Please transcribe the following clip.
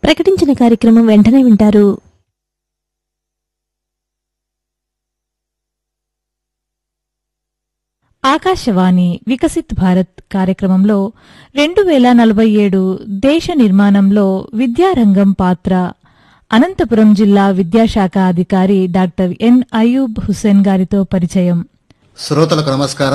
ప్రకటించిన కార్యక్రమం వెంటనే వింటారు. ఆకాశవాణి వికసిత్ భారత్ కార్యక్రమంలో 2047 దేశ నిర్మాణంలో విద్యారంగం పాత్ర అనంతపురం జిల్లా విద్యాశాఖ అధికారి డాక్టర్ ఎన్ అయూబ్ హుస్సేన్ గారితో పరిచయం. శ్రోతలకు నమస్కారం.